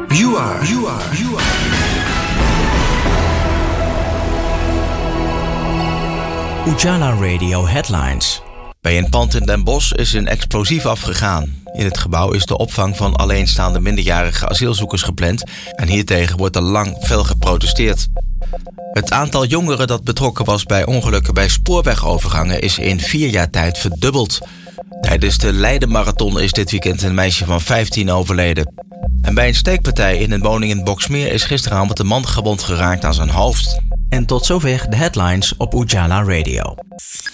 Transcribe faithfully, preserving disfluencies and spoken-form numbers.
You are, you are, you are. Ujala Radio Headlines. Bij een pand in Den Bosch is een explosief afgegaan. In het gebouw is de opvang van alleenstaande minderjarige asielzoekers gepland en hiertegen wordt al lang fel geprotesteerd. Het aantal jongeren dat betrokken was bij ongelukken bij spoorwegovergangen is in vier jaar tijd verdubbeld. Tijdens de Leiden-marathon is dit weekend een meisje van vijftien overleden. En bij een steekpartij in een woning in Boxmeer is gisteravond een man gewond geraakt aan zijn hoofd. En tot zover de headlines op Ujala Radio.